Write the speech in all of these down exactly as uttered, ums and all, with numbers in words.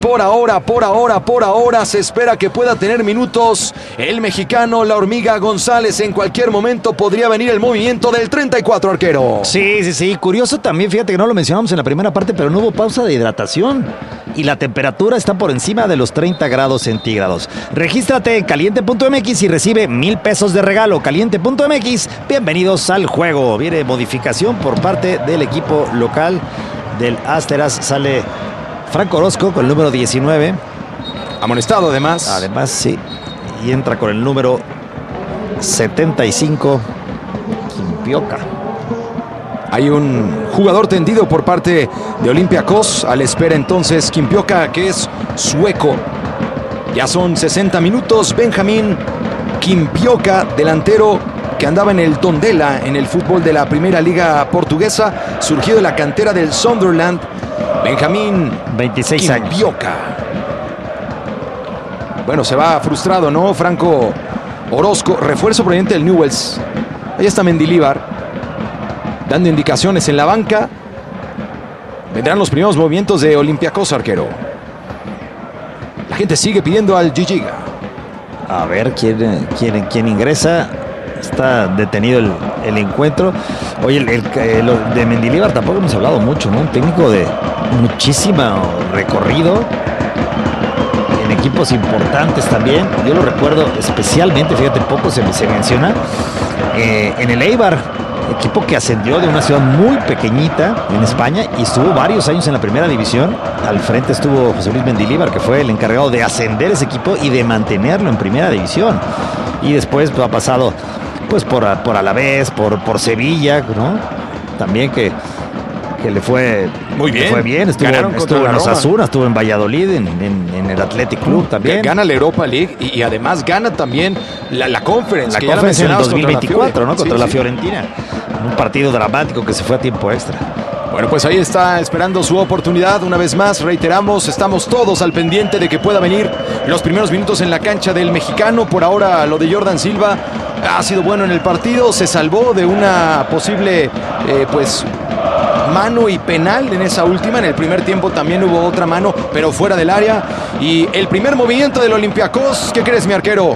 Por ahora, por ahora, por ahora se espera que pueda tener minutos el mexicano La Hormiga González. En cualquier momento podría venir el movimiento del treinta y cuatro, arquero. Sí, sí, sí. Curioso también, fíjate que no lo mencionamos en la primera parte, pero no hubo pausa de hidratación. Y la temperatura está por encima de los treinta grados centígrados. Regístrate en caliente punto m x y recibe mil pesos de regalo. caliente punto m x, bienvenidos al juego. Viene modificación por parte del equipo local del Asteras. Sale Franco Orozco con el número diecinueve. Amonestado además. Además, sí. Y entra con el número setenta y cinco, Quimpioca. Hay un jugador tendido por parte de Olympiacos. A la espera entonces Quimpioca, que es sueco. Ya son sesenta minutos. Benjamín Quimpioca, delantero que andaba en el Tondela, en el fútbol de la Primera Liga Portuguesa, surgido de la cantera del Sunderland. Benjamín veintiséis años. Quimpioca. Bueno, se va frustrado, ¿no? Franco Orozco, refuerzo proveniente del Newell's. Ahí está Mendilibar, dando indicaciones en la banca. Vendrán los primeros movimientos de Olympiacos, arquero. La gente sigue pidiendo al Gigiga. A ver quién, quién, quién ingresa. Está detenido el, el encuentro. Oye, el, el, el de Mendilibar tampoco hemos hablado mucho, ¿no? Un técnico de muchísimo recorrido en equipos importantes también. Yo lo recuerdo especialmente, fíjate, poco se, se menciona, eh, en el Eibar, equipo que ascendió de una ciudad muy pequeñita en España y estuvo varios años en la primera división. Al frente estuvo José Luis Mendilibar, que fue el encargado de ascender ese equipo y de mantenerlo en primera división. Y después pues, ha pasado pues por, por Alavés, por, por Sevilla, ¿no? También que, que le fue muy bien. Le fue bien. Estuvo, estuvo en Osasuna, estuvo en Valladolid, en, en, en el Athletic Club también. Gana la Europa League y, y además gana también la, la Conference. La que Conference en el dos mil veinticuatro, ¿no? Contra sí, la sí. Fiorentina. Un partido dramático que se fue a tiempo extra. Bueno, pues ahí está esperando su oportunidad. Una vez más, reiteramos, estamos todos al pendiente de que pueda venir los primeros minutos en la cancha del mexicano. Por ahora, lo de Jordan Silva ha sido bueno en el partido. Se salvó de una posible, eh, pues, mano y penal en esa última. En el primer tiempo también hubo otra mano, pero fuera del área. Y el primer movimiento del Olympiacos, ¿qué crees, mi arquero?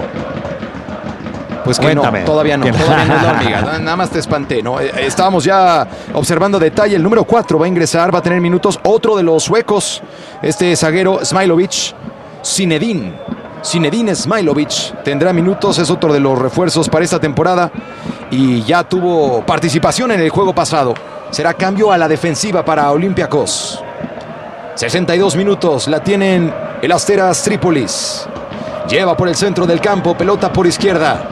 Pues que Cuéntame. no, todavía no, todavía no es la hormiga, nada más te espanté, ¿no? Estábamos ya observando detalle, el número cuatro va a ingresar, va a tener minutos, otro de los suecos, este zaguero Smailovic, Zinedine, Zinedine Smailovic tendrá minutos, es otro de los refuerzos para esta temporada y ya tuvo participación en el juego pasado, será cambio a la defensiva para Olympiacos. sesenta y dos minutos, la tienen el Asteras Trípolis, lleva por el centro del campo, pelota por izquierda.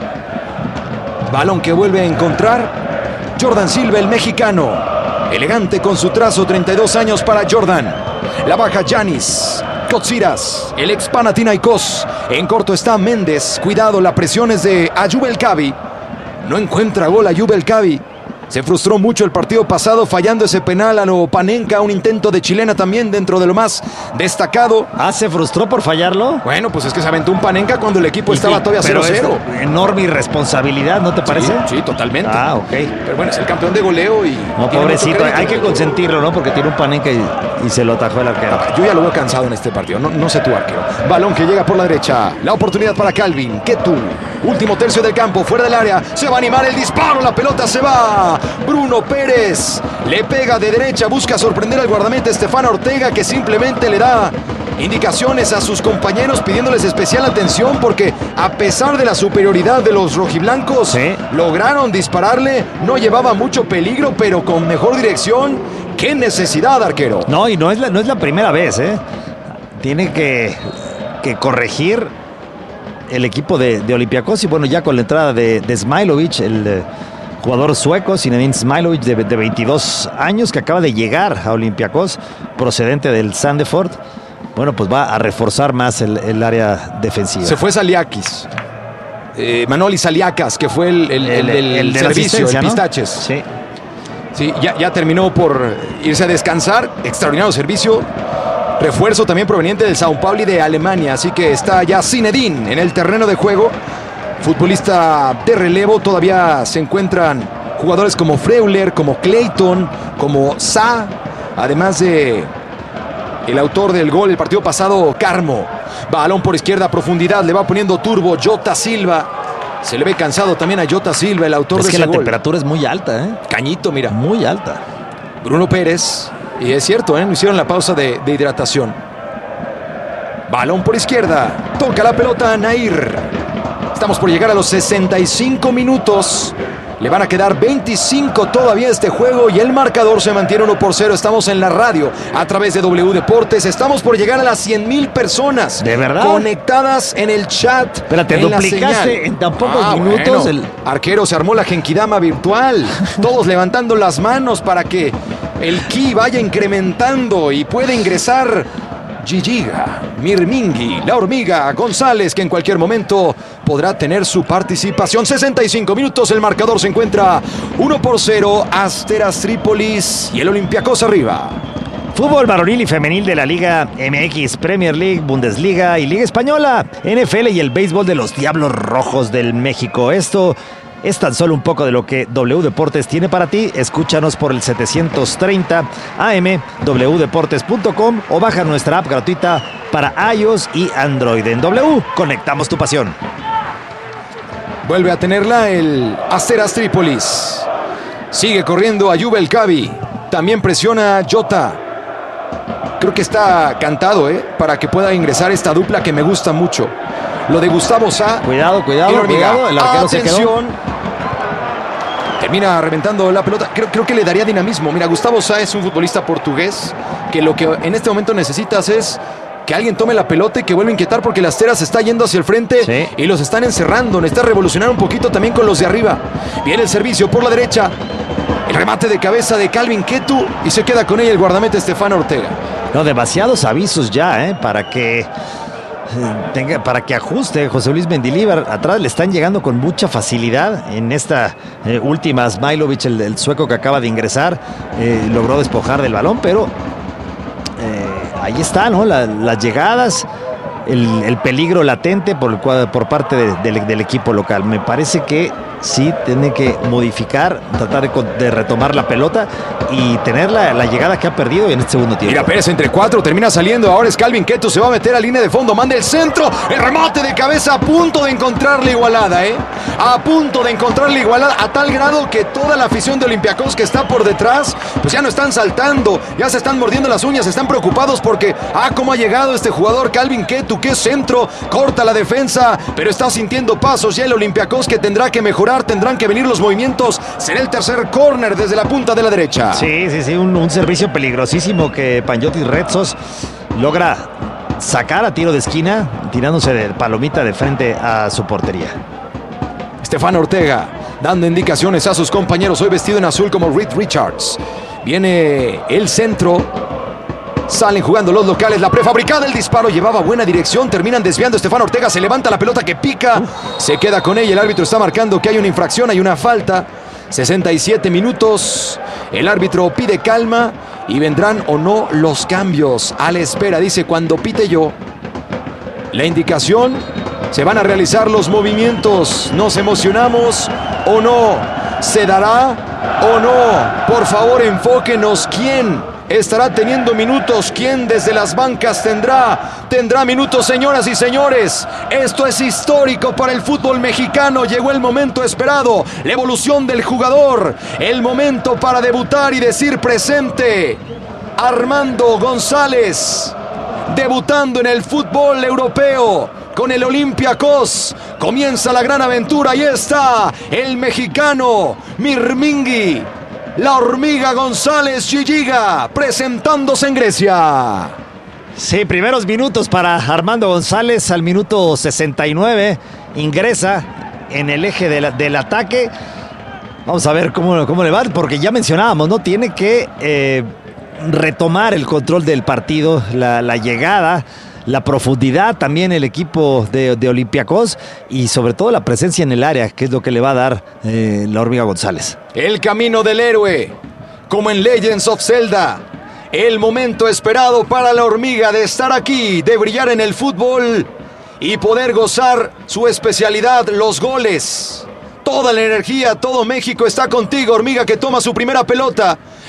Balón que vuelve a encontrar Jordan Silva, el mexicano. Elegante con su trazo, treinta y dos años para Jordan. La baja Yanis Kotsiras, el ex Panathinaikos. En corto está Méndez. Cuidado, la presión es de Ayub El Kabi. No encuentra gol Ayub El Kabi. Se frustró mucho el partido pasado fallando ese penal a lo Panenka, un intento de chilena también dentro de lo más destacado. Ah, ¿se frustró por fallarlo? Bueno, pues es que se aventó un Panenka cuando el equipo estaba sí, todavía cero cero. Enorme irresponsabilidad, ¿no te parece? Sí, sí, totalmente. Ah, ok. Pero bueno, es el campeón de goleo y... No, pobrecito, hay que consentirlo, ¿no? Porque tiene un Panenka y, y se lo atajó el arquero. Ah, yo ya lo veo cansado en este partido, no, no sé tu arquero. Balón que llega por la derecha, la oportunidad para Calvin, Ketu. Último tercio del campo, fuera del área, se va a animar el disparo, la pelota se va. Bruno Pérez le pega de derecha, busca sorprender al guardameta Estefano Ortega, que simplemente le da indicaciones a sus compañeros pidiéndoles especial atención porque a pesar de la superioridad de los rojiblancos, ¿sí? Lograron dispararle, no llevaba mucho peligro, pero con mejor dirección. ¡Qué necesidad, arquero! No, y no es la, no es la primera vez, ¿eh? Tiene que, que corregir el equipo de, de Olympiacos y bueno, ya con la entrada de, de Smailovic, el eh, jugador sueco, Zinedine Smailovic, de, de veintidós años, que acaba de llegar a Olympiacos, procedente del Sandefjord. Bueno, pues va a reforzar más el, el área defensiva. Se fue Saliakis. Eh, Manoli Saliakas, que fue el, el, el, el, el de servicio, el Pistaches. ¿no? Sí. Sí, ya, ya terminó por irse a descansar. Extraordinario servicio. Refuerzo también proveniente del Sao Paulo y de Alemania. Así que está ya Zinedine en el terreno de juego. Futbolista de relevo. Todavía se encuentran jugadores como Freuler, como Clayton, como Sa. Además de el autor del gol el partido pasado, Carmo. Balón por izquierda, profundidad, le va poniendo turbo Jota Silva. Se le ve cansado también a Jota Silva, el autor es de ese ese gol. Es que la gol. temperatura es muy alta, ¿eh? Cañito, mira. Muy alta. Bruno Pérez. Y es cierto, ¿eh? No hicieron la pausa de, de hidratación. Balón por izquierda. Toca la pelota Nair. Estamos por llegar a los sesenta y cinco minutos. Le van a quedar veinticinco todavía este juego y el marcador se mantiene uno por cero. Estamos en la radio a través de W Deportes. Estamos por llegar a las cien mil personas. ¿De verdad? Conectadas en el chat. Espérate, en duplicaste en tan pocos ah, minutos. Bueno. El... Arquero, se armó la genkidama virtual. Todos levantando las manos para que el ki vaya incrementando y pueda ingresar Gigiga, Mirmingui, la hormiga González, que en cualquier momento podrá tener su participación. sesenta y cinco minutos, el marcador se encuentra uno por cero, Asteras Trípolis y el Olympiacos arriba. Fútbol varonil y femenil de la Liga M X, Premier League, Bundesliga y Liga Española, N F L y el béisbol de los Diablos Rojos del México. Esto es tan solo un poco de lo que W Deportes tiene para ti. Escúchanos por el setecientos treinta A M, w deportes punto com o baja nuestra app gratuita para iOS y Android. En W, conectamos tu pasión. Vuelve a tenerla el Asteras Trípolis. Sigue corriendo Ayub El Cabi. También presiona Jota. Creo que está cantado, ¿eh? Para que pueda ingresar esta dupla que me gusta mucho. Lo de Gustavo Sá. Cuidado, cuidado, cuidado. El arquero se quedó. Termina reventando la pelota. Creo, creo que le daría dinamismo. Mira, Gustavo Sá es un futbolista portugués que lo que en este momento necesitas es que alguien tome la pelota y que vuelva a inquietar porque la Asteras se está yendo hacia el frente, sí, y los están encerrando. Necesita revolucionar un poquito también con los de arriba. Viene el servicio por la derecha. El remate de cabeza de Calvin Ketu y se queda con ella el guardameta Estefan Ortega. No, demasiados avisos ya, ¿eh? Para que tenga, para que ajuste José Luis Mendilibar. Atrás le están llegando con mucha facilidad. En esta eh, última, Smailovic, el, el sueco que acaba de ingresar, eh, logró despojar del balón, pero eh, ahí está, ¿no? La, las llegadas, el, el peligro latente por, el, por parte de, de, del equipo local. Me parece que sí tiene que modificar, tratar de, de retomar la pelota y tener la, la llegada que ha perdido en este segundo tiempo. Mira, Pérez entre cuatro, termina saliendo. Ahora es Calvin Ketu, se va a meter a línea de fondo, manda el centro, el remate de cabeza, a punto de encontrar la igualada, ¿eh? A punto de encontrar la igualada, a tal grado que toda la afición de Olympiacos que está por detrás, pues ya no están saltando, ya se están mordiendo las uñas, están preocupados porque, ah, cómo ha llegado este jugador Calvin Ketu, qué centro, corta la defensa, pero está sintiendo pasos ya el Olympiacos que tendrá que mejorar. Tendrán que venir los movimientos. Será el tercer córner desde la punta de la derecha. Sí, sí, sí, un, un servicio peligrosísimo que Panyotis Retsos logra sacar a tiro de esquina, tirándose de palomita de frente a su portería. Estefan Ortega dando indicaciones a sus compañeros, hoy vestido en azul como Reed Richards. Viene el centro. Salen jugando los locales, la prefabricada, el disparo llevaba buena dirección, terminan desviando. Estefan Ortega se levanta la pelota que pica, se queda con ella, el árbitro está marcando que hay una infracción, hay una falta. sesenta y siete minutos, el árbitro pide calma y vendrán o no los cambios. A la espera, dice, cuando pite yo la indicación, se van a realizar los movimientos. ¿Nos emocionamos o no? ¿Se dará o no? Por favor, enfóquenos. ¿Quién estará teniendo minutos? ¿Quién desde las bancas tendrá? Tendrá minutos, señoras y señores. Esto es histórico para el fútbol mexicano. Llegó el momento esperado, la evolución del jugador, el momento para debutar y decir presente. Armando González, debutando en el fútbol europeo con el Olympiacos. Comienza la gran aventura. Ahí está el mexicano Mirmingui, la hormiga González Gigiga, presentándose en Grecia. Sí, primeros minutos para Armando González. Al minuto sesenta y nueve ingresa en el eje de la, del ataque. Vamos a ver cómo, cómo le va, porque ya mencionábamos, ¿no? Tiene que eh, retomar el control del partido, la, la llegada, la profundidad también el equipo de, de Olympiacos y sobre todo la presencia en el área, que es lo que le va a dar eh, la hormiga González. El camino del héroe, como en Legends of Zelda. El momento esperado para la hormiga de estar aquí, de brillar en el fútbol y poder gozar su especialidad, los goles. Toda la energía, todo México está contigo, hormiga, que toma su primera pelota.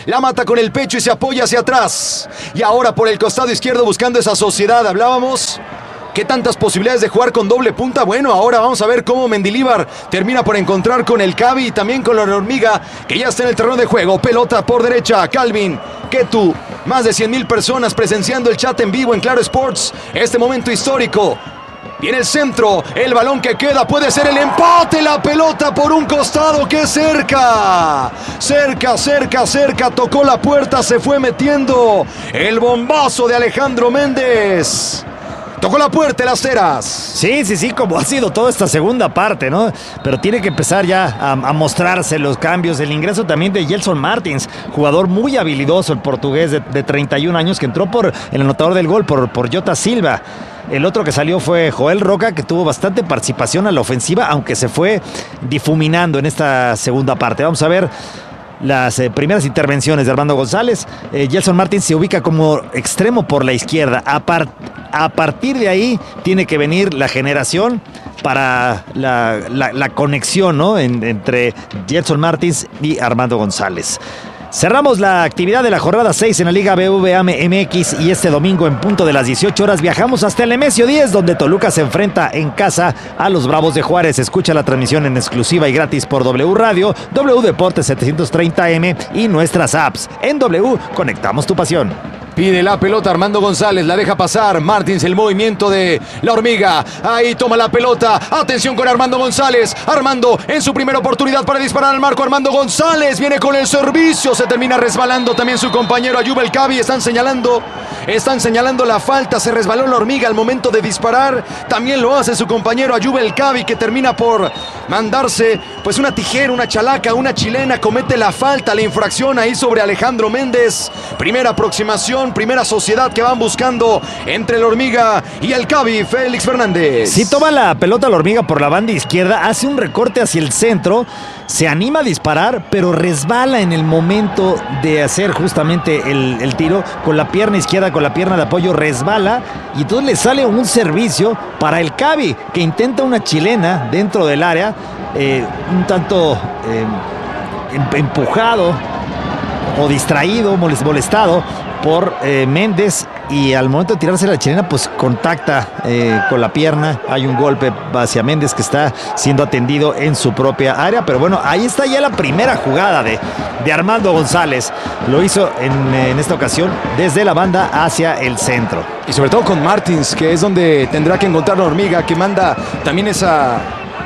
La mata con el pecho y se apoya hacia atrás. Y ahora por el costado izquierdo buscando esa sociedad. Hablábamos... ¿Qué tantas posibilidades de jugar con doble punta? Bueno, ahora vamos a ver cómo Mendilibar termina por encontrar con el Cavi y también con la hormiga, que ya está en el terreno de juego. Pelota por derecha, Calvin Ketu. Más de cien mil personas presenciando el chat en vivo en Claro Sports. Este momento histórico. Viene el centro, el balón que queda, puede ser el empate, la pelota por un costado, que cerca, cerca, cerca, cerca, tocó la puerta, se fue metiendo el bombazo de Alejandro Méndez. Tocó la puerta de las ceras. Sí, sí, sí, como ha sido toda esta segunda parte, ¿no? Pero tiene que empezar ya a, a mostrarse los cambios. El ingreso también de Gelson Martins, jugador muy habilidoso, el portugués de, de treinta y un años, que entró por el anotador del gol, por, por Jota Silva. El otro que salió fue Joel Roca, que tuvo bastante participación a la ofensiva, aunque se fue difuminando en esta segunda parte. Vamos a ver las eh, primeras intervenciones de Armando González. eh, Gelson Martins se ubica como extremo por la izquierda. A, par a partir de ahí tiene que venir la generación para la, la, la conexión, ¿no? en, entre Gelson Martins y Armando González. Cerramos la actividad de la jornada seis en la Liga B V A M X y este domingo en punto de las dieciocho horas viajamos hasta el Nemesio diez, donde Toluca se enfrenta en casa a los Bravos de Juárez. Escucha la transmisión en exclusiva y gratis por W Radio, W Deportes setecientos treinta M y nuestras apps. En W, conectamos tu pasión. Pide la pelota Armando González, la deja pasar Martins, el movimiento de la hormiga. Ahí toma la pelota. Atención con Armando González. Armando en su primera oportunidad para disparar al marco. Armando González viene con el servicio. Se termina resbalando también su compañero Ayub El Cavi. Están señalando, están señalando la falta. Se resbaló la hormiga al momento de disparar. También lo hace su compañero Ayub El Cavi, que termina por mandarse pues una tijera, una chalaca, una chilena. Comete la falta, la infracción ahí sobre Alejandro Méndez. Primera aproximación. Primera sociedad que van buscando entre la hormiga y el Cavi, Félix Fernández. Si toma la pelota la hormiga por la banda izquierda, hace un recorte hacia el centro, se anima a disparar, pero resbala en el momento de hacer justamente el, el tiro con la pierna izquierda, con la pierna de apoyo, resbala y entonces le sale un servicio para el Cavi, que intenta una chilena dentro del área, eh, un tanto eh, empujado o distraído, molestado por eh, Méndez, y al momento de tirarse la chilena pues contacta eh, con la pierna. Hay un golpe hacia Méndez, que está siendo atendido en su propia área, pero bueno, ahí está ya la primera jugada de, de Armando González. Lo hizo en, en esta ocasión desde la banda hacia el centro. Y sobre todo con Martins, que es donde tendrá que encontrar la hormiga, que manda también esa...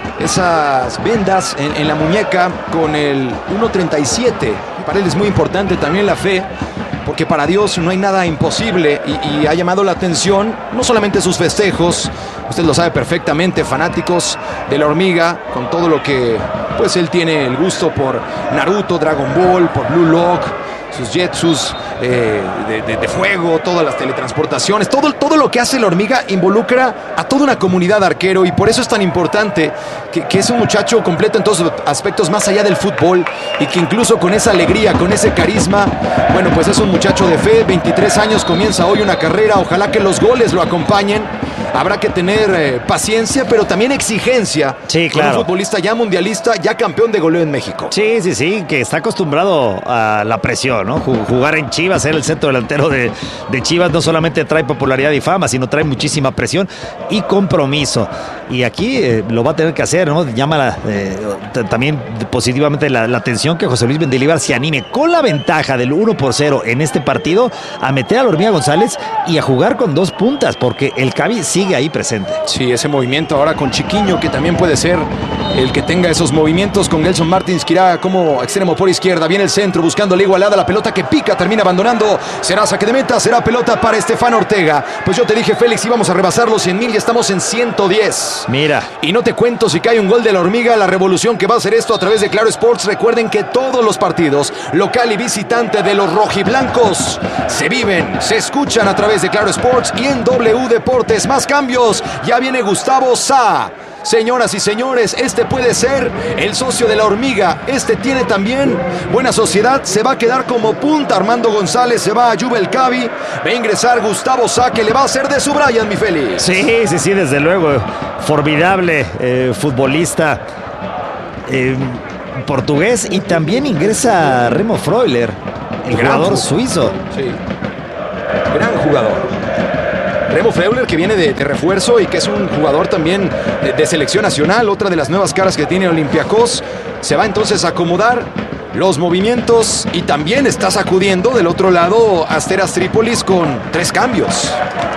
esas vendas en, en la muñeca con el uno treinta y siete. Para él es muy importante también la fe, porque para Dios no hay nada imposible, y, y ha llamado la atención no solamente sus festejos, usted lo sabe perfectamente, fanáticos de la hormiga, con todo lo que pues él tiene el gusto por Naruto, Dragon Ball, por Blue Lock, sus jetsus eh, de, de, de fuego, todas las teletransportaciones, todo, todo lo que hace la hormiga involucra a toda una comunidad arquero, y por eso es tan importante que, que es un muchacho completo en todos los aspectos, más allá del fútbol, y que incluso con esa alegría, con ese carisma, bueno, pues es un muchacho de fe. Veintitrés años, comienza hoy una carrera, ojalá que los goles lo acompañen. Habrá que tener eh, paciencia, pero también exigencia. Sí, claro. Con un futbolista ya mundialista, ya campeón de goleo en México. Sí, sí, sí, que está acostumbrado a la presión, ¿no? Jugar en Chivas, ser el centro delantero de, de Chivas, no solamente trae popularidad y fama, sino trae muchísima presión y compromiso. Y aquí eh, lo va a tener que hacer, ¿no? Llama la, eh, también positivamente la, la atención que José Luis Mendilibar se anime con la ventaja del uno por cero en este partido a meter a la hormiga González y a jugar con dos puntas, porque el Cavi sigue ahí presente. Sí, ese movimiento ahora con Chiquiño, que también puede ser el que tenga esos movimientos, con Gelson Martins, que irá como extremo por izquierda. Viene el centro buscando la igualada, la pelota que pica, termina abandonando. Será saque de meta, será pelota para Estefan Ortega. Pues yo te dije, Félix, íbamos a rebasar los cien mil, y estamos en ciento diez. Mira. Y no te cuento si cae un gol de la hormiga, la revolución que va a hacer esto a través de Claro Sports. Recuerden que todos los partidos, local y visitante de los rojiblancos, se viven, se escuchan a través de Claro Sports y en W Deportes. Más cambios, ya viene Gustavo Sá. Señoras y señores, este puede ser el socio de la hormiga. Este tiene también buena sociedad. Se va a quedar como punta Armando González. Se va a Ayub El Cavi. Va a ingresar Gustavo Sá, que le va a hacer de su Brian, mi Félix. Sí, sí, sí, desde luego. Formidable eh, futbolista eh, portugués. Y también ingresa Remo Freuler, El jugador suizo. Sí. Gran jugador. Remo Freuler, que viene de, de refuerzo y que es un jugador también de, de selección nacional, otra de las nuevas caras que tiene Olympiacos. Se va entonces a acomodar los movimientos y también está sacudiendo del otro lado Asteras Trípolis con tres cambios.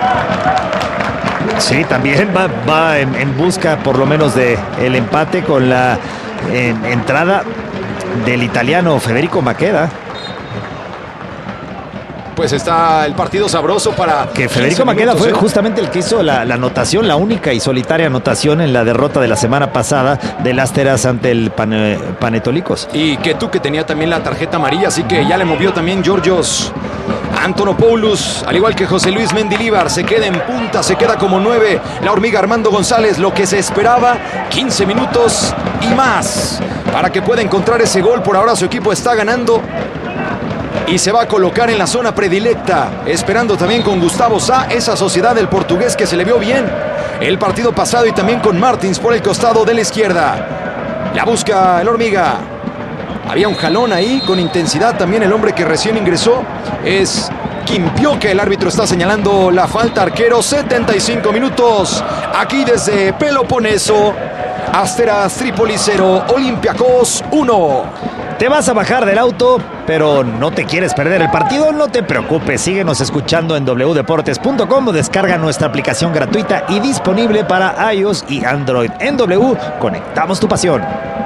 Sí, también va, va en, en busca por lo menos de el empate con la en, entrada del italiano Federico Maqueda. Pues está el partido sabroso para... Que Federico Maqueda minutos, fue ¿eh? justamente el que hizo la, la anotación, la única y solitaria anotación en la derrota de la semana pasada del Asteras ante el Pane, Panetolikos. Y que tú que tenía también la tarjeta amarilla, así que ya le movió también Georgios Antonopoulos, al igual que José Luis Mendilibar, se queda en punta, se queda como nueve. La hormiga Armando González, lo que se esperaba, quince minutos y más para que pueda encontrar ese gol. Por ahora su equipo está ganando y se va a colocar en la zona predilecta, esperando también con Gustavo Sá, esa sociedad del portugués que se le vio bien el partido pasado, y también con Martins por el costado de la izquierda. La busca el hormiga. Había un jalón ahí con intensidad también. El hombre que recién ingresó es Quimpioque. El árbitro está señalando la falta. Arquero, setenta y cinco minutos. Aquí desde Peloponeso. Asteras Trípolis cero, Olympiacos uno. Te vas a bajar del auto, pero no te quieres perder el partido. No te preocupes, síguenos escuchando en doble u deportes punto com o descarga nuestra aplicación gratuita y disponible para iOS y Android. En W, conectamos tu pasión.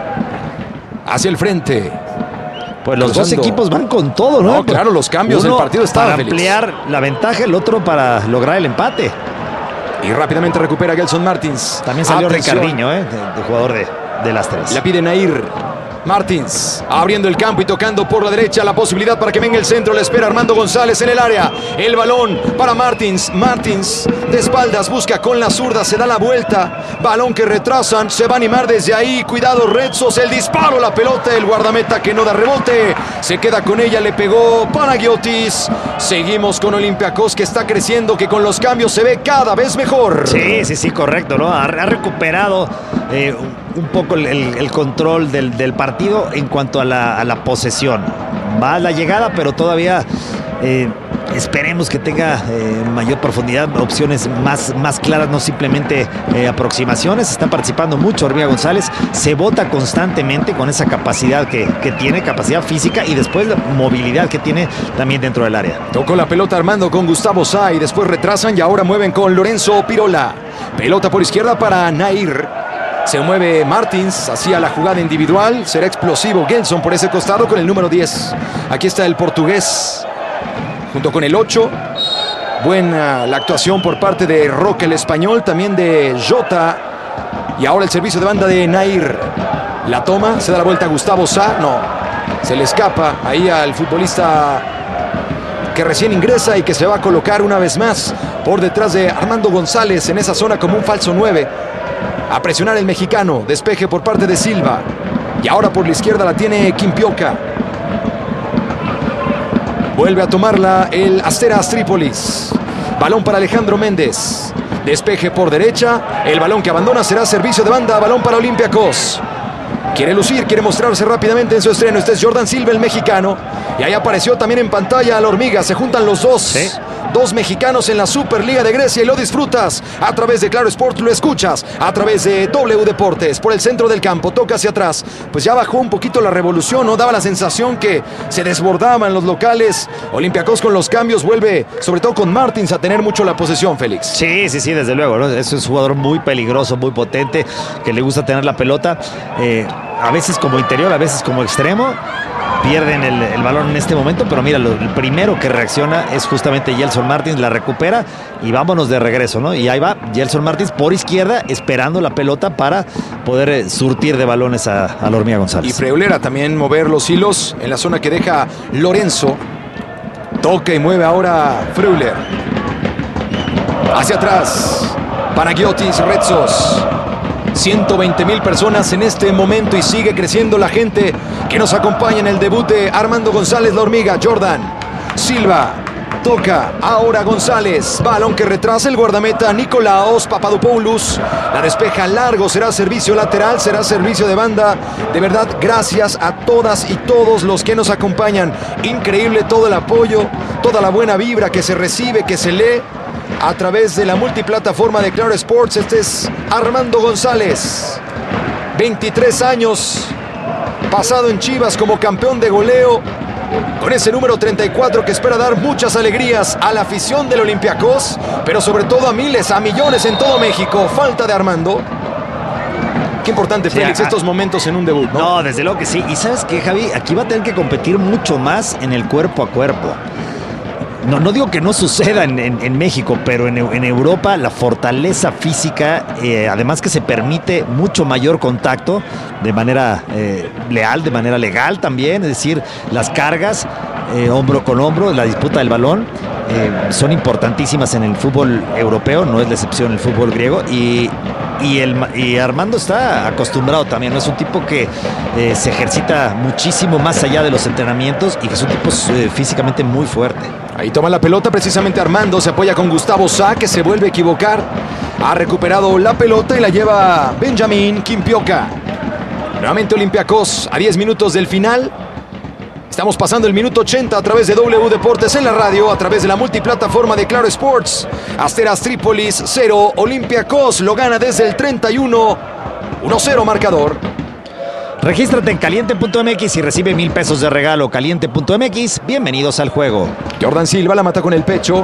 Hacia el frente. Pues los Cruzando. dos equipos van con todo, ¿no? No, claro, los cambios Uno del partido estaban, para Félix. ampliar la ventaja, el otro para lograr el empate. Y rápidamente recupera Gelson Martins. También salió Atención. Ricardiño, ¿eh? de, de jugador de, de las tres. La pide Nair. Martins abriendo el campo y tocando por la derecha, la posibilidad para que venga el centro. Le espera Armando González en el área. El balón para Martins. Martins de espaldas busca con la zurda, se da la vuelta. Balón que retrasan, se va a animar desde ahí. Cuidado, Retsos, el disparo, la pelota, el guardameta que no da rebote. Se queda con ella, le pegó Panagiotis. Seguimos con Olympiacos, que está creciendo, que con los cambios se ve cada vez mejor. Sí, sí, sí, correcto, ¿no? Ha, ha recuperado eh, un poco el, el, el control del, del partido en cuanto a la, a la posesión. Va a la llegada, pero todavía eh, esperemos que tenga eh, mayor profundidad, opciones más, más claras, no simplemente eh, aproximaciones. Está participando mucho Hormiga González, se bota constantemente con esa capacidad que, que tiene, capacidad física, y después la movilidad que tiene también dentro del área. Tocó la pelota Armando con Gustavo Sá y después retrasan y ahora mueven con Lorenzo Pirola. Pelota por izquierda para Nair. Se mueve Martins hacia la jugada individual. Será explosivo Gelson por ese costado con el número diez. Aquí está el portugués junto con el ocho. Buena la actuación por parte de Roque el español, también de Jota. Y ahora el servicio de banda de Nair. La toma, se da la vuelta a Gustavo Sá. No, se le escapa ahí al futbolista que recién ingresa y que se va a colocar una vez más por detrás de Armando González en esa zona como un falso nueve. A presionar el mexicano, despeje por parte de Silva. Y ahora por la izquierda la tiene Quimpioca. Vuelve a tomarla el Asteras Trípolis. Balón para Alejandro Méndez. Despeje por derecha. El balón que abandona será servicio de banda. Balón para Olympiacos. Quiere lucir, quiere mostrarse rápidamente en su estreno. Este es Jordan Silva, el mexicano. Y ahí apareció también en pantalla la hormiga. Se juntan los dos. ¿Sí? Dos mexicanos en la Superliga de Grecia y lo disfrutas a través de Claro Sport, lo escuchas a través de W Deportes. Por el centro del campo, toca hacia atrás. Pues ya bajó un poquito la revolución, ¿no? Daba la sensación que se desbordaban los locales. Olympiacos con los cambios vuelve, sobre todo con Martins, a tener mucho la posesión, Félix. Sí, sí, sí, desde luego, ¿no? Es un jugador muy peligroso, muy potente, que le gusta tener la pelota. Eh, a veces como interior, a veces como extremo. Pierden el, el balón en este momento, pero mira, lo, el primero que reacciona es justamente Gelson Martins, la recupera y vámonos de regreso, ¿no? Y ahí va Gelson Martins por izquierda, esperando la pelota para poder eh, surtir de balones a, a la Hormiga González. Y Freulera también mover los hilos en la zona que deja Lorenzo. Toca y mueve ahora Freuler. Hacia atrás, Panagiotis, Retsos. ciento veinte mil personas en este momento y sigue creciendo la gente que nos acompaña en el debut de Armando González, la hormiga. Jordan Silva Toca ahora González. Balón que retrasa el guardameta Nicolaos Papadopoulos. La despeja largo. Será servicio lateral. Será servicio de banda. De verdad, gracias a todas y todos los que nos acompañan. Increíble todo el apoyo, toda la buena vibra que se recibe, que se lee a través de la multiplataforma de Claro Sports. Este es Armando González. veintitrés años. Pasado en Chivas como campeón de goleo. Con ese número treinta y cuatro que espera dar muchas alegrías a la afición del Olympiacos, pero sobre todo a miles, a millones en todo México. Falta de Armando. Qué importante, Félix, sí, estos momentos en un debut, ¿no? No, desde luego que sí. Y ¿sabes qué, Javi? Aquí va a tener que competir mucho más en el cuerpo a cuerpo. No, no digo que no suceda en, en, en México, pero en, en Europa la fortaleza física, eh, además que se permite mucho mayor contacto de manera eh, leal, de manera legal también, es decir, las cargas eh, hombro con hombro, la disputa del balón, eh, son importantísimas en el fútbol europeo, no es la excepción el fútbol griego, y, y, el, y Armando está acostumbrado también, ¿no? Es un tipo que eh, se ejercita muchísimo más allá de los entrenamientos y que es un tipo eh, físicamente muy fuerte. Ahí toma la pelota precisamente Armando, se apoya con Gustavo Sá, que se vuelve a equivocar. Ha recuperado la pelota y la lleva Benjamín Quimpioca. Nuevamente Olympiacos a diez minutos del final. Estamos pasando el minuto ochenta a través de W Deportes en la radio, a través de la multiplataforma de Claro Sports. Asteras Trípolis cero, Olympiacos lo gana desde el treinta y uno. uno cero marcador. Regístrate en caliente punto m x y recibe mil pesos de regalo. caliente punto m x, bienvenidos al juego. Jordan Silva la mata con el pecho.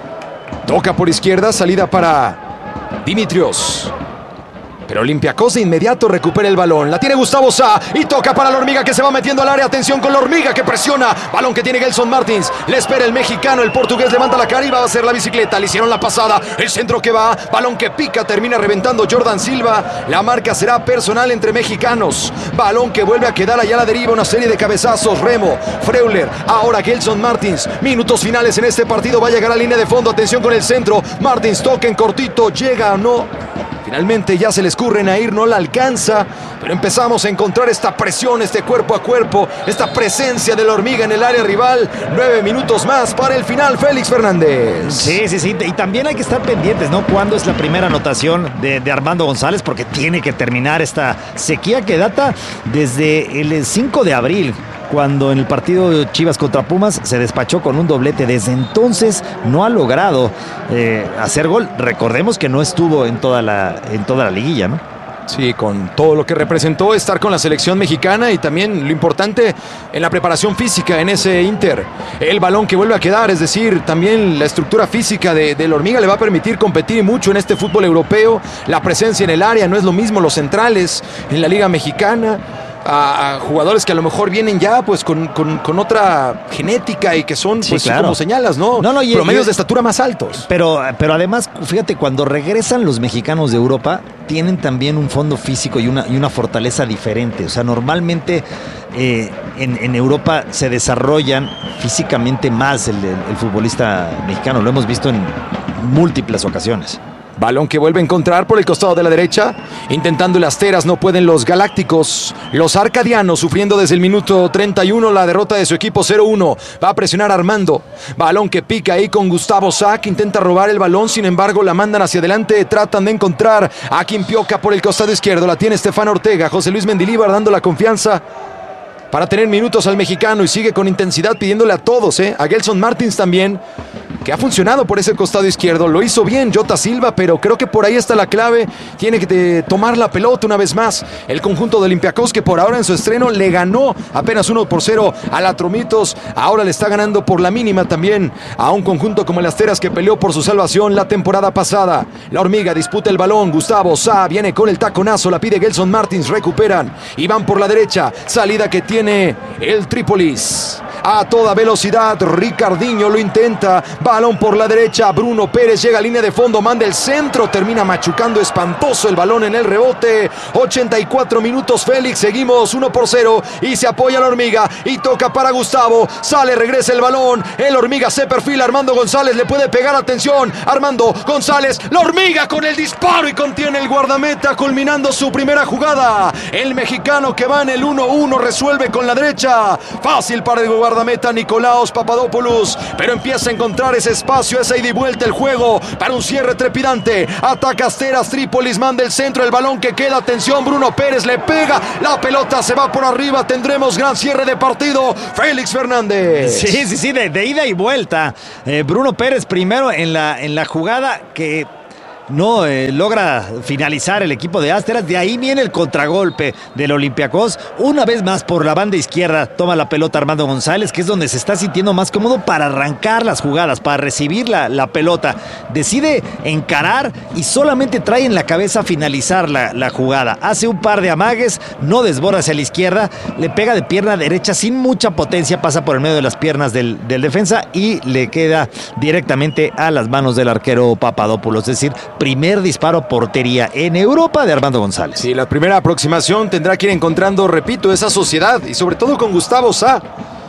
Toca por izquierda, salida para Dimitrios. Pero Olympiacos de inmediato recupera el balón. La tiene Gustavo Sá y toca para la hormiga que se va metiendo al área. Atención con la hormiga que presiona. Balón que tiene Gelson Martins. Le espera el mexicano. El portugués levanta la cara y va a hacer la bicicleta. Le hicieron la pasada. El centro que va. Balón que pica. Termina reventando Jordan Silva. La marca será personal entre mexicanos. Balón que vuelve a quedar allá a la deriva. Una serie de cabezazos. Remo, Freuler. Ahora Gelson Martins. Minutos finales en este partido. Va a llegar a línea de fondo. Atención con el centro. Martins toca en cortito. Llega o no. Finalmente ya se le escurre Nair, no la alcanza, pero empezamos a encontrar esta presión, este cuerpo a cuerpo, esta presencia de la hormiga en el área rival. Nueve minutos más para el final, Félix Fernández. Sí, sí, sí, y también hay que estar pendientes, ¿no? ¿Cuándo es la primera anotación de, de Armando González? Porque tiene que terminar esta sequía que data desde el cinco de abril. Cuando en el partido Chivas contra Pumas se despachó con un doblete. Desde entonces no ha logrado eh, hacer gol. Recordemos que no estuvo en toda la, en toda la liguilla, ¿no? Sí, con todo lo que representó estar con la selección mexicana y también lo importante en la preparación física en ese Inter. El balón que vuelve a quedar, es decir, también la estructura física de, de la hormiga le va a permitir competir mucho en este fútbol europeo. La presencia en el área no es lo mismo los centrales en la Liga Mexicana. A, a jugadores que a lo mejor vienen ya pues con, con, con otra genética y que son, sí, pues claro, como señalas, ¿no? no, no y, promedios y, de estatura más altos. Pero, pero además, fíjate, cuando regresan los mexicanos de Europa, tienen también un fondo físico y una, y una fortaleza diferente. O sea, normalmente eh, en, en Europa se desarrollan físicamente más el, el, el futbolista mexicano. Lo hemos visto en múltiples ocasiones. Balón que vuelve a encontrar por el costado de la derecha. Intentando las teras, no pueden los galácticos. Los arcadianos sufriendo desde el minuto treinta y uno la derrota de su equipo cero uno. Va a presionar Armando. Balón que pica ahí con Gustavo Sá, que intenta robar el balón. Sin embargo, la mandan hacia adelante. Tratan de encontrar a Quimpioca por el costado izquierdo. La tiene Estefan Ortega. José Luis Mendilibar dando la confianza para tener minutos al mexicano. Y sigue con intensidad pidiéndole a todos, ¿eh? A Gelson Martins también, que ha funcionado por ese costado izquierdo. Lo hizo bien Jota Silva, pero creo que por ahí está la clave. Tiene que tomar la pelota una vez más el conjunto de Olympiacos, que por ahora en su estreno le ganó apenas uno por cero a la Atromitos. Ahora le está ganando por la mínima también a un conjunto como el Asteras, que peleó por su salvación la temporada pasada. La hormiga disputa el balón. Gustavo Sá viene con el taconazo. La pide Gelson Martins. Recuperan y van por la derecha. Salida que tiene el Trípolis. A toda velocidad, Ricardinho lo intenta. Balón por la derecha. Bruno Pérez llega a línea de fondo. Manda el centro. Termina machucando espantoso el balón en el rebote. ochenta y cuatro minutos, Félix. Seguimos uno por cero. Y se apoya la hormiga. Y toca para Gustavo. Sale, regresa el balón. El hormiga se perfila. Armando González le puede pegar. Atención. Armando González. La hormiga con el disparo y contiene el guardameta, culminando su primera jugada. El mexicano que va en el uno uno resuelve con la derecha. Fácil para el guardameta Nikolaos Papadopoulos, pero empieza a encontrar ese espacio, esa ida y vuelta el juego para un cierre trepidante. Ataca Asteras Trípolis, manda el centro, el balón que queda, atención, Bruno Pérez le pega, la pelota se va por arriba, tendremos gran cierre de partido. Félix Fernández. Sí, sí, sí, de, de ida y vuelta. Eh, Bruno Pérez primero en la, en la jugada que no eh, logra finalizar el equipo de Asteras. De ahí viene el contragolpe del Olympiacos. Una vez más por la banda izquierda toma la pelota Armando González, que es donde se está sintiendo más cómodo para arrancar las jugadas, para recibir la, la pelota. Decide encarar y solamente trae en la cabeza finalizar la, la jugada. Hace un par de amagues, no desborda hacia la izquierda, le pega de pierna derecha sin mucha potencia, pasa por el medio de las piernas del, del defensa y le queda directamente a las manos del arquero Papadopoulos. Es decir, primer disparo a portería en Europa de Armando González. Sí, la primera aproximación tendrá que ir encontrando, repito, esa sociedad y sobre todo con Gustavo Sá,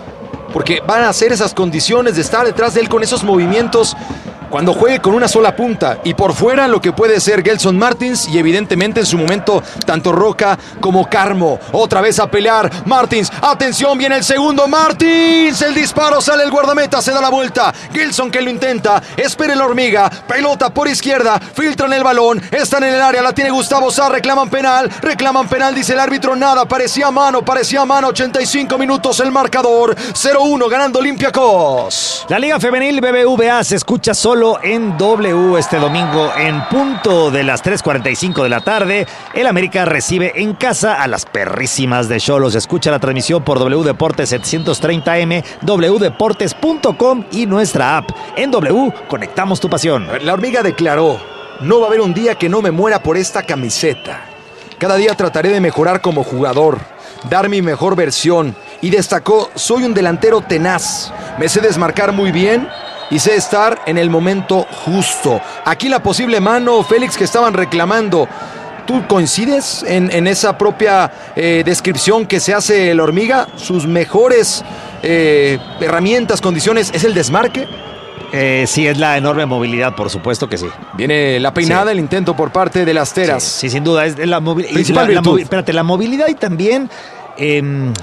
porque van a hacer esas condiciones de estar detrás de él con esos movimientos cuando juegue con una sola punta y por fuera lo que puede ser Gelson Martins y evidentemente en su momento tanto Roca como Carmo. Otra vez a pelear Martins, atención, viene el segundo, Martins, el disparo, sale el guardameta, se da la vuelta, Gelson que lo intenta, espera la hormiga, pelota por izquierda, filtran el balón, están en el área, la tiene Gustavo Sá, reclaman penal, reclaman penal, dice el árbitro, nada, parecía mano, parecía mano, ochenta y cinco minutos el marcador, cero uno ganando Olympiacos. La Liga Femenil B B V A se escucha solo en W este domingo en punto de las tres cuarenta y cinco de la tarde. El América recibe en casa a las perrísimas de Xolos. Escucha la transmisión por W Deportes setecientos treinta M, w deportes punto com y nuestra app. En W conectamos tu pasión. La hormiga declaró: no va a haber un día que no me muera por esta camiseta. Cada día trataré de mejorar como jugador, dar mi mejor versión. Y destacó: soy un delantero tenaz, me sé desmarcar muy bien y sé estar en el momento justo. Aquí la posible mano, Félix, que estaban reclamando. ¿Tú coincides en, en esa propia eh, descripción que se hace la hormiga? ¿Sus mejores eh, herramientas, condiciones, es el desmarque? Eh, sí, es la enorme movilidad, por supuesto que sí. Viene la peinada, sí. El intento por parte de las Teras. Sí, sí, sin duda, es la movilidad. Principal la, virtud. La, espérate, la movilidad y también eh,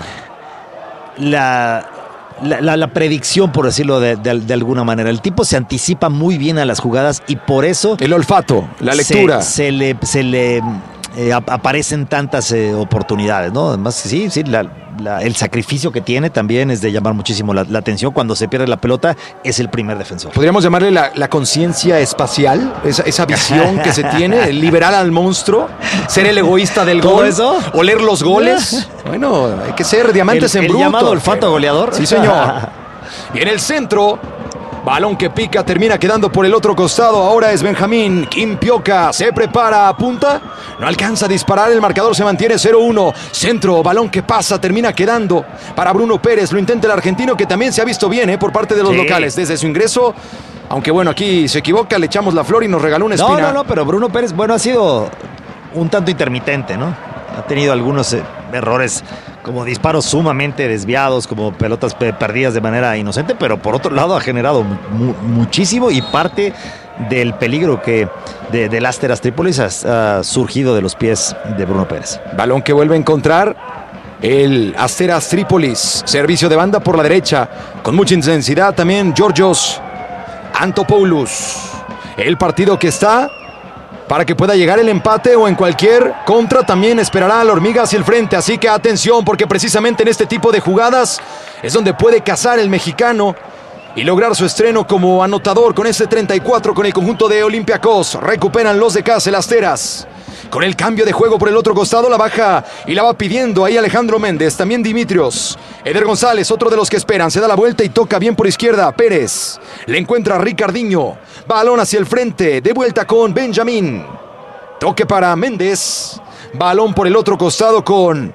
la... La, la, la predicción, por decirlo de, de, de alguna manera. El tipo se anticipa muy bien a las jugadas y por eso... El olfato, la lectura. Se, se le, se le eh, aparecen tantas eh, oportunidades, ¿no? Además, sí, sí, la, la, el sacrificio que tiene también es de llamar muchísimo la, la atención. Cuando se pierde la pelota, es el primer defensor. Podríamos llamarle la, la conciencia espacial, esa, esa visión que se tiene, liberar al monstruo, ser el egoísta del ¿Todo gol, eso? oler los goles. Bueno, hay que ser diamantes el, en el bruto. El llamado olfato goleador. Sí, señor. Viene el centro. Balón que pica, termina quedando por el otro costado. Ahora es Benjamín Quimpioca. Se prepara, apunta. No alcanza a disparar. El marcador se mantiene cero uno. Centro, balón que pasa, termina quedando para Bruno Pérez. Lo intenta el argentino, que también se ha visto bien eh, por parte de los sí. locales desde su ingreso. Aunque bueno, aquí se equivoca, le echamos la flor y nos regaló una espina. No, no, no, pero Bruno Pérez, bueno, ha sido un tanto intermitente, ¿no? Ha tenido algunos eh, errores como disparos sumamente desviados, como pelotas perdidas de manera inocente, pero por otro lado ha generado mu muchísimo y parte del peligro que de, del Asteras Trípolis ha, ha surgido de los pies de Bruno Pérez. Balón que vuelve a encontrar el Asteras Trípolis. Servicio de banda por la derecha, con mucha intensidad también Georgios Antopoulos. El partido que está para que pueda llegar el empate o en cualquier contra también esperará a la hormiga hacia el frente. Así que atención, porque precisamente en este tipo de jugadas es donde puede cazar el mexicano y lograr su estreno como anotador con ese treinta y cuatro con el conjunto de Olympiacos. Recuperan los de casa, las Teras. Con el cambio de juego por el otro costado, la baja y la va pidiendo ahí Alejandro Méndez, también Dimitrios. Eder González, otro de los que esperan, se da la vuelta y toca bien por izquierda. Pérez le encuentra a Ricardinho. Balón hacia el frente, de vuelta con Benjamín. Toque para Méndez. Balón por el otro costado con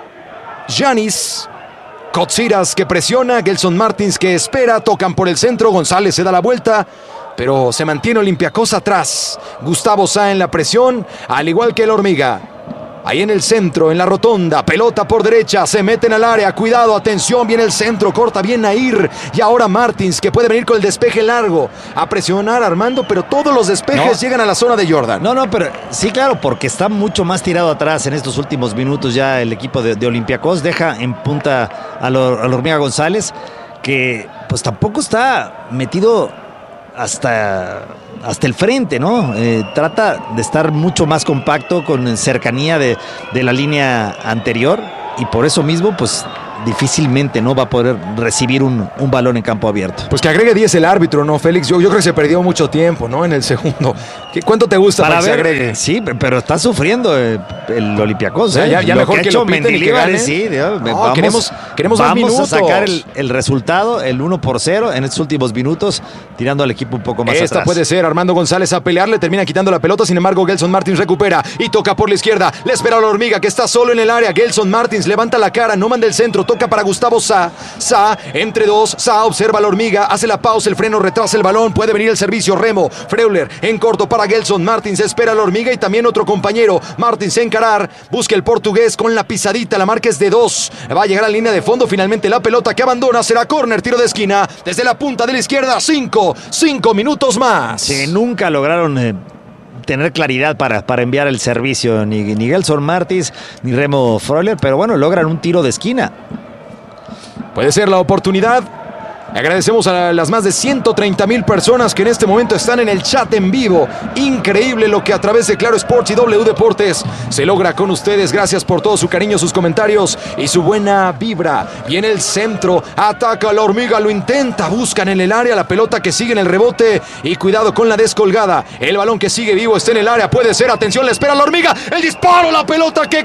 Yanis. Kotsiras que presiona, Gelson Martins que espera, tocan por el centro, González se da la vuelta, pero se mantiene Olympiacos atrás. Gustavo Sá en la presión, al igual que el hormiga. Ahí en el centro, en la rotonda, pelota por derecha, se meten al área, cuidado, atención, viene el centro, corta bien Nair, y ahora Martins, que puede venir con el despeje largo, a presionar a Armando, pero todos los despejes no. llegan a la zona de Jordan. No, no, pero sí, claro, porque está mucho más tirado atrás en estos últimos minutos ya el equipo de, de Olympiacos, deja en punta a, lo, a la Hormiga González, que pues tampoco está metido hasta... hasta el frente, ¿no? Eh, trata de estar mucho más compacto, con cercanía de, de la línea anterior, y por eso mismo, pues difícilmente no va a poder recibir un, un balón en campo abierto. Pues que agregue diez el árbitro, ¿no, Félix? Yo, yo creo que se perdió mucho tiempo, ¿no? En el segundo. ¿Qué, ¿Cuánto te gusta para, para ver, que se agregue? Sí, pero está sufriendo el, el Olympiacos. O sea, ya, ya Lo mejor que, que lo piten y que gane. Sí, no, vamos, queremos, queremos vamos a sacar el, el resultado, el uno por cero en estos últimos minutos, tirando al equipo un poco más Esta atrás. puede ser Armando González a pelear, le termina quitando la pelota, sin embargo Gelson Martins recupera y toca por la izquierda, le espera a la Hormiga que está solo en el área. Gelson Martins levanta la cara, no manda el centro, toca para Gustavo Sa, Sa, entre dos, Sa observa a la Hormiga, hace la pausa, el freno, retrasa el balón, puede venir el servicio, Remo, Freuler en corto para Gelson Martins, espera a la Hormiga y también otro compañero, Martins encarar, busca el portugués con la pisadita, la marca es de dos, va a llegar a la línea de fondo, finalmente la pelota que abandona será córner, tiro de esquina, desde la punta de la izquierda, cinco, cinco minutos más. Sí, nunca lograron... Eh... tener claridad para, para enviar el servicio, ni, ni Gelson Martins ni Remo Freuler, pero bueno, logran un tiro de esquina. Puede ser la oportunidad. Agradecemos a las más de ciento treinta mil personas que en este momento están en el chat en vivo. Increíble lo que a través de Claro Sports y W Deportes se logra con ustedes. Gracias por todo su cariño, sus comentarios y su buena vibra. Viene el centro, ataca a la Hormiga, lo intenta, buscan en el área la pelota que sigue en el rebote y cuidado con la descolgada. El balón que sigue vivo está en el área, puede ser, atención, le espera a la Hormiga, el disparo, la pelota que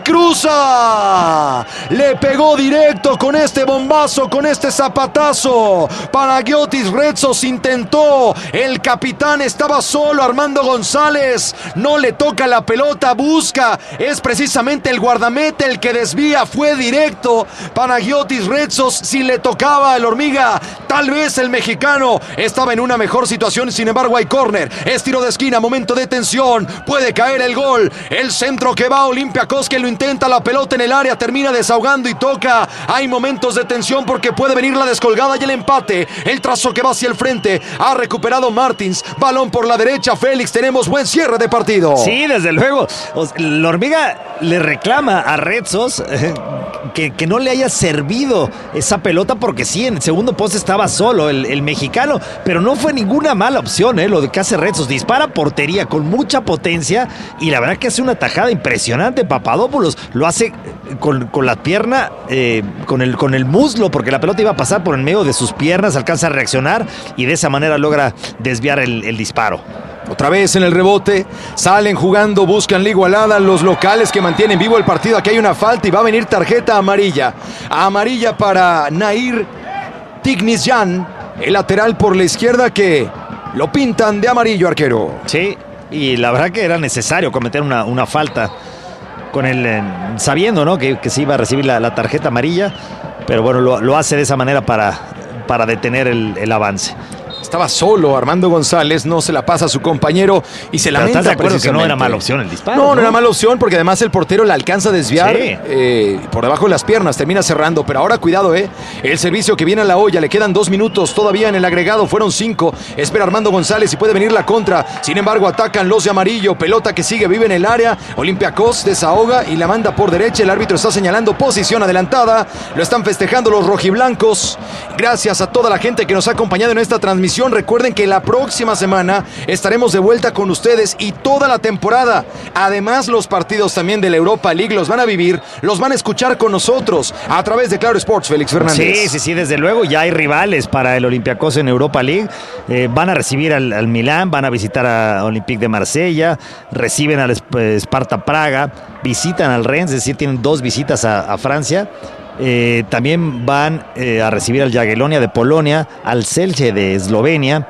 cruza. Le pegó directo con este bombazo, con este zapatazo. Panagiotis Retsos intentó, el capitán estaba solo, Armando González no le toca la pelota, busca, es precisamente el guardameta el que desvía, fue directo. Panagiotis Retsos, si le tocaba el Hormiga, tal vez el mexicano estaba en una mejor situación, sin embargo hay córner, es tiro de esquina, momento de tensión, puede caer el gol, el centro que va a Olympiacos que lo intenta, la pelota en el área, termina desahogando y toca, hay momentos de tensión porque puede venir la descolgada y el empate. El trazo que va hacia el frente, ha recuperado Martins, balón por la derecha, Félix, tenemos buen cierre de partido. Sí, desde luego, la Hormiga le reclama a Retsos eh, que, que no le haya servido esa pelota porque sí, en el segundo poste estaba solo el, el mexicano, pero no fue ninguna mala opción eh, lo de que hace Retsos, dispara portería con mucha potencia y la verdad que hace una tajada impresionante. Papadopoulos lo hace con, con la pierna, eh, con, el, con el muslo, porque la pelota iba a pasar por en medio de sus piernas, alcanza a reaccionar y de esa manera logra desviar el, el disparo. Otra vez en el rebote, salen jugando, buscan la igualada, los locales que mantienen vivo el partido. Aquí hay una falta y va a venir tarjeta amarilla. Amarilla para Nair Tignisyan, el lateral por la izquierda que lo pintan de amarillo, arquero. Sí, y la verdad que era necesario cometer una, una falta con el, eh, sabiendo, ¿no?, que, que se iba a recibir la, la tarjeta amarilla, pero bueno, lo, lo hace de esa manera para, para detener el, el avance. Estaba solo Armando González, no se la pasa a su compañero y se lamenta. ¿Estás de acuerdo que no era mala opción el disparo? No, no, no era mala opción porque además el portero la alcanza a desviar, sí. eh, por debajo de las piernas, termina cerrando. Pero ahora cuidado, eh. El servicio que viene a la olla, le quedan dos minutos todavía en el agregado, fueron cinco. Espera Armando González y puede venir la contra. Sin embargo, atacan los de amarillo. Pelota que sigue, vive en el área. Olympiacos desahoga y la manda por derecha. El árbitro está señalando posición adelantada. Lo están festejando los rojiblancos. Gracias a toda la gente que nos ha acompañado en esta transmisión. Recuerden que la próxima semana estaremos de vuelta con ustedes y toda la temporada. Además, los partidos también de la Europa League los van a vivir, los van a escuchar con nosotros a través de Claro Sports, Félix Fernández. Sí, sí, sí, desde luego ya hay rivales para el Olympiacos en Europa League. Eh, van a recibir al, al Milán, van a visitar a Olympique de Marsella, reciben al Sparta Praga, visitan al Rennes, es decir, tienen dos visitas a, a Francia. Eh, también van eh, a recibir al Jagiellonia de Polonia, al Celje de Eslovenia,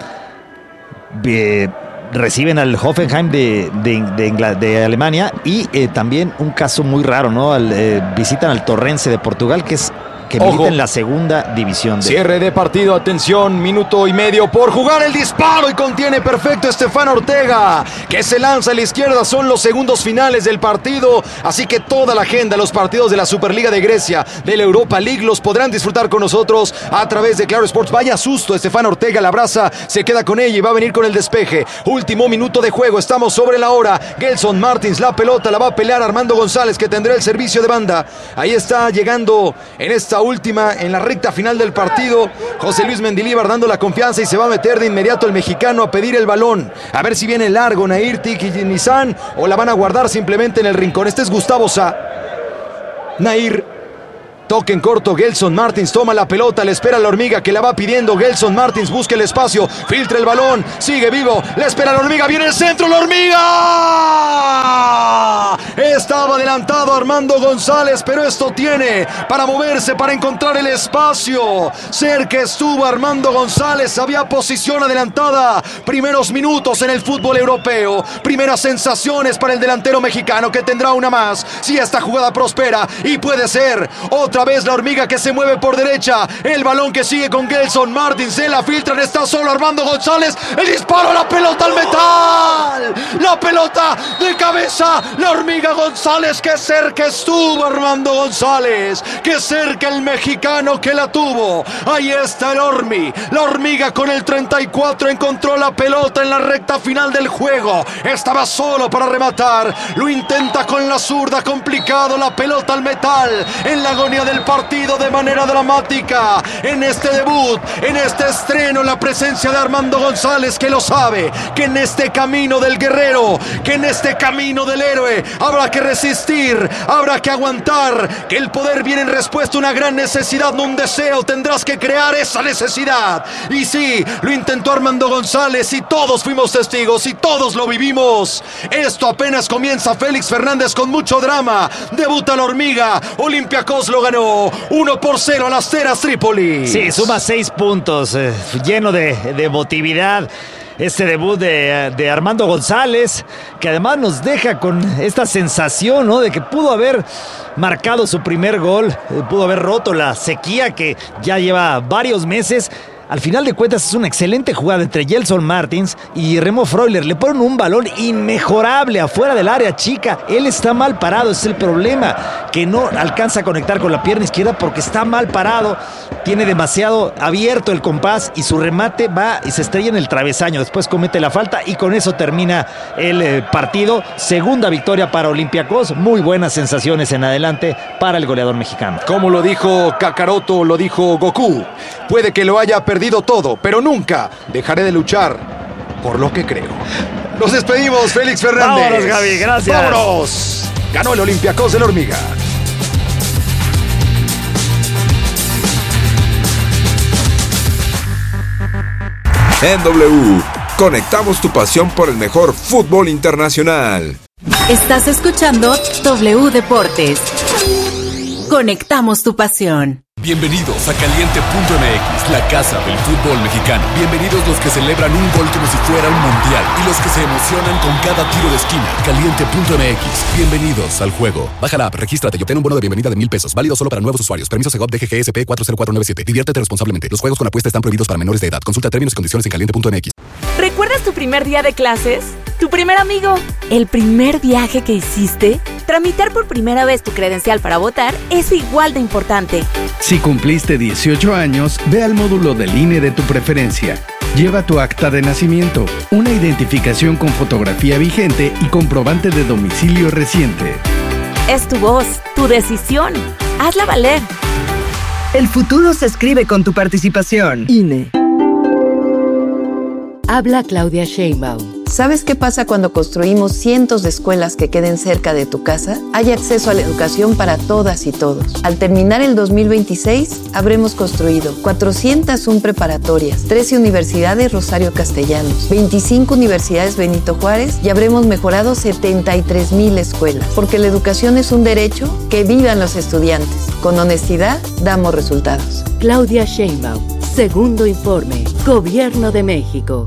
eh, reciben al Hoffenheim de, de, de, de Alemania y eh, también un caso muy raro, ¿no? Al, eh, visitan al Torrense de Portugal, que es que milita en la segunda división. De... Cierre de partido, atención, minuto y medio por jugar, el disparo y contiene perfecto Estefan Ortega, que se lanza a la izquierda. Son los segundos finales del partido, así que toda la agenda, los partidos de la Superliga de Grecia, de la Europa League, los podrán disfrutar con nosotros a través de Claro Sports. Vaya susto, Estefan Ortega la abraza, se queda con ella y va a venir con el despeje. Último minuto de juego, estamos sobre la hora. Gelson Martins, la pelota la va a pelear Armando González, que tendrá el servicio de banda. Ahí está llegando en esta última, en la recta final del partido, José Luis Mendilibar dando la confianza y se va a meter de inmediato el mexicano a pedir el balón. A ver si viene largo Nair Tiki-Nizan o la van a guardar simplemente en el rincón. Este es Gustavo Sa. Nair. Toque en corto, Gelson Martins toma la pelota, le espera la hormiga que la va pidiendo. Gelson Martins busca el espacio, filtra el balón, sigue vivo, le espera la hormiga, viene el centro, la hormiga. Estaba adelantado Armando González, pero esto tiene para moverse, para encontrar el espacio. Cerca estuvo Armando González, había posición adelantada. Primeros minutos en el fútbol europeo, primeras sensaciones para el delantero mexicano, que tendrá una más si esta jugada prospera, y puede ser otra Otra vez la hormiga que se mueve por derecha. El balón que sigue con Gelson Martins. Se la filtran. Está solo Armando González. El disparo. La pelota al metal. La pelota de cabeza. La hormiga González. Que cerca estuvo Armando González. Que cerca el mexicano que la tuvo. Ahí está el Hormi. La hormiga con el treinta y cuatro encontró la pelota en la recta final del juego. Estaba solo para rematar. Lo intenta con la zurda. Complicado. La pelota al metal. En la agonía del partido de manera dramática. En este debut, en este estreno, la presencia de Armando González, que lo sabe, que en este camino del guerrero, que en este camino del héroe habrá que resistir, habrá que aguantar, que el poder viene en respuesta a una gran necesidad, no un deseo. Tendrás que crear esa necesidad. Y sí, lo intentó Armando González y todos fuimos testigos y todos lo vivimos. Esto apenas comienza. Félix Fernández con mucho drama. Debuta la hormiga. Olympiacos lo ganó uno por cero a las Teras Trípoli. Sí, suma seis puntos, eh, lleno de, de emotividad. Este debut de, de Armando González, que además nos deja con esta sensación, ¿no?, de que pudo haber marcado su primer gol, eh, pudo haber roto la sequía que ya lleva varios meses. Al final de cuentas es una excelente jugada entre Gelson Martins y Remo Freuler. Le ponen un balón inmejorable afuera del área chica. Él está mal parado, ese es el problema, que no alcanza a conectar con la pierna izquierda porque está mal parado. Tiene demasiado abierto el compás y su remate va y se estrella en el travesaño. Después comete la falta y con eso termina el eh, partido. Segunda victoria para Olympiacos. Muy buenas sensaciones en adelante para el goleador mexicano. Como lo dijo Kakaroto, lo dijo Goku. Puede que lo haya perdido todo, pero nunca dejaré de luchar por lo que creo. Nos despedimos, Félix Fernández. Vámonos, Gaby, gracias. Vámonos. Ganó el Olympiacos de la hormiga. En W, conectamos tu pasión por el mejor fútbol internacional. Estás escuchando W Deportes. Conectamos tu pasión. Bienvenidos a Caliente punto M X, la casa del fútbol mexicano. Bienvenidos los que celebran un gol como si fuera un mundial y los que se emocionan con cada tiro de esquina. Caliente punto M X, bienvenidos al juego. Baja la app, regístrate y obtén un bono de bienvenida de mil pesos. Válido solo para nuevos usuarios. Permiso Segov D G G S P cuatro cero cuatro nueve siete. Diviértete responsablemente. Los juegos con apuesta están prohibidos para menores de edad. Consulta términos y condiciones en caliente punto M X. ¿Recuerdas tu primer día de clases? ¿Tu primer amigo? ¿El primer viaje que hiciste? Tramitar por primera vez tu credencial para votar es igual de importante. Si cumpliste dieciocho años, ve al módulo del I N E de tu preferencia. Lleva tu acta de nacimiento, una identificación con fotografía vigente y comprobante de domicilio reciente. Es tu voz, tu decisión. Hazla valer. El futuro se escribe con tu participación. I N E. Habla Claudia Sheinbaum. ¿Sabes qué pasa cuando construimos cientos de escuelas que queden cerca de tu casa? Hay acceso a la educación para todas y todos. Al terminar el dos mil veintiséis, habremos construido cuatrocientas una preparatorias, trece universidades Rosario Castellanos, veinticinco universidades Benito Juárez y habremos mejorado setenta y tres mil escuelas. Porque la educación es un derecho, que vivan los estudiantes. Con honestidad, damos resultados. Claudia Sheinbaum. Segundo informe. Gobierno de México.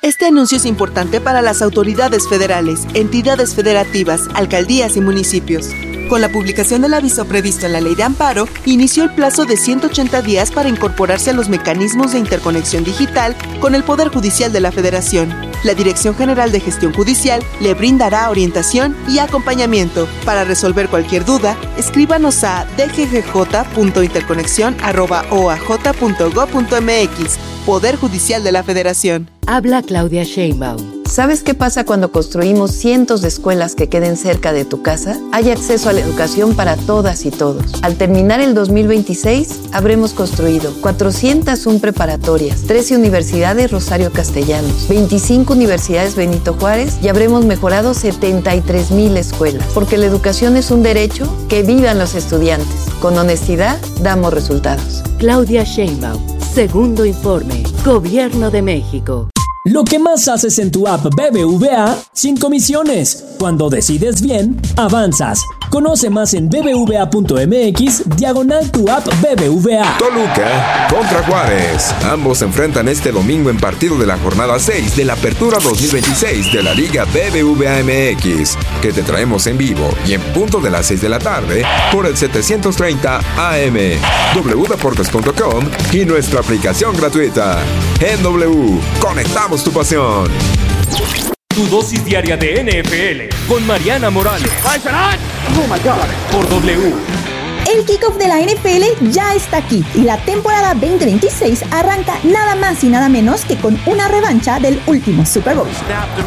Este anuncio es importante para las autoridades federales, entidades federativas, alcaldías y municipios. Con la publicación del aviso previsto en la Ley de Amparo, inició el plazo de ciento ochenta días para incorporarse a los mecanismos de interconexión digital con el Poder Judicial de la Federación. La Dirección General de Gestión Judicial le brindará orientación y acompañamiento. Para resolver cualquier duda, escríbanos a d g g j punto interconexión arroba o a j punto gob punto m x. Poder Judicial de la Federación. Habla Claudia Sheinbaum. ¿Sabes qué pasa cuando construimos cientos de escuelas que queden cerca de tu casa? Hay acceso a la educación para todas y todos. Al terminar el dos mil veintiséis, habremos construido cuatrocientas una preparatorias, trece universidades Rosario Castellanos, veinticinco universidades Benito Juárez y habremos mejorado setenta y tres mil escuelas. Porque la educación es un derecho, que vivan los estudiantes. Con honestidad, damos resultados. Claudia Sheinbaum. Segundo informe. Gobierno de México. Lo que más haces en tu app B B V A sin comisiones. Cuando decides bien, avanzas. Conoce más en bbva.mx diagonal tu app B B V A. Toluca contra Juárez. Ambos se enfrentan este domingo en partido de la jornada seis de la Apertura dos mil veintiséis de la Liga B B V A M X, que te traemos en vivo y en punto de las seis de la tarde por el setecientos treinta A M, w deportes punto com y nuestra aplicación gratuita. En W, conectamos tu pasión. Tu dosis diaria de N F L con Mariana Morales. Oh my God. Por W. El kickoff de la N F L ya está aquí y la temporada veinte veintiséis arranca nada más y nada menos que con una revancha del último Super Bowl.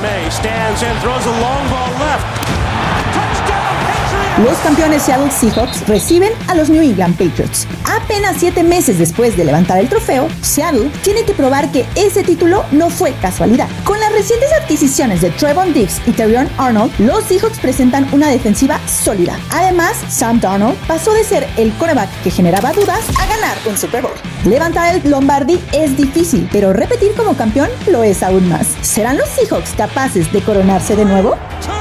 Los campeones Seattle Seahawks reciben a los New England Patriots. Apenas siete meses después de levantar el trofeo, Seattle tiene que probar que ese título no fue casualidad. Con las recientes adquisiciones de Trevon Diggs y Terrion Arnold, los Seahawks presentan una defensiva sólida. Además, Sam Darnold pasó de ser el quarterback que generaba dudas a ganar un Super Bowl. Levantar el Lombardi es difícil, pero repetir como campeón lo es aún más. ¿Serán los Seahawks capaces de coronarse de nuevo?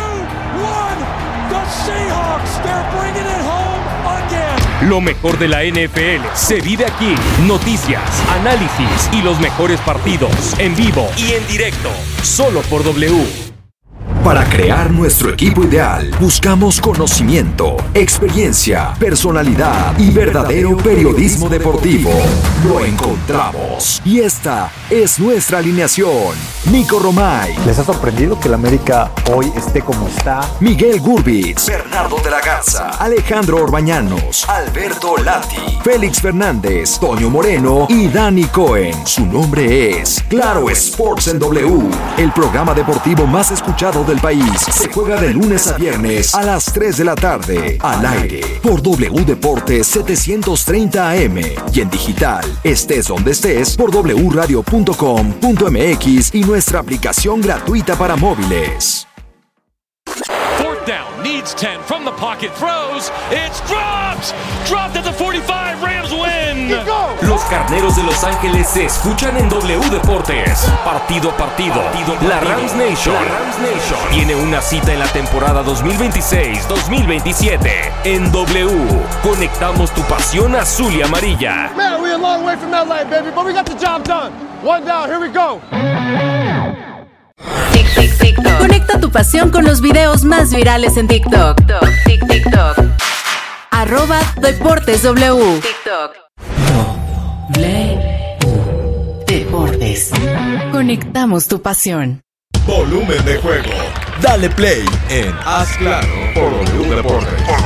Lo mejor de la N F L se vive aquí. Noticias, análisis y los mejores partidos en vivo y en directo, solo por W. Para crear nuestro equipo ideal, buscamos conocimiento, experiencia, personalidad y verdadero periodismo deportivo. Lo encontramos. Y esta es nuestra alineación. Nico Romay. ¿Les ha sorprendido que el América hoy esté como está? Miguel Gurbitz. Bernardo de la Garza. Alejandro Orbañanos. Alberto Lati. Félix Fernández. Toño Moreno y Dani Cohen. Su nombre es Claro Sports en W. El programa deportivo más escuchado del país. Se juega de lunes a viernes a las tres de la tarde. Al aire por W Deportes setecientos treinta A M y en digital, estés donde estés, por w radio punto com punto m x y nuestra aplicación gratuita para móviles. Fourth down, needs ten from the pocket, throws, it's dropped, dropped at the forty-five, Rams win. Los Carneros de Los Ángeles se escuchan en W Deportes. Partido a partido, la Rams Nation, la Rams Nation tiene una cita en la temporada dos mil veintiséis dos mil veintisiete. En W, conectamos tu pasión azul y amarilla. Man, we're a long way from L A, baby, but we got the job done. One down, here we go. Tic, tic, tic, toc. Conecta tu pasión con los videos más virales en TikTok. Tic, tic, toc. Arroba Deportes W. TikTok. W Deportes. Conectamos tu pasión. Volumen de juego. Dale play en Haz Claro por W Deportes.